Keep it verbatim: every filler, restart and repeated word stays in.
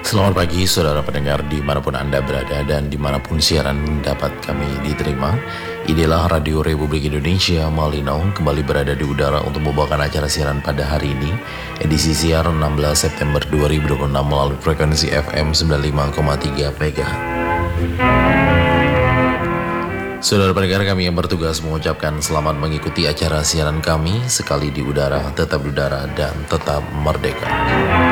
Selamat pagi saudara pendengar dimanapun Anda berada dan dimanapun siaran dapat kami diterima. Inilah Radio Republik Indonesia Malino kembali berada di udara untuk membawakan acara siaran pada hari ini, edisi siar enam belas September dua ribu dua puluh enam melalui frekuensi F M sembilan puluh lima koma tiga MHz. Saudara pendengar kami yang bertugas mengucapkan selamat mengikuti acara siaran kami sekali di udara, tetap di udara dan tetap merdeka.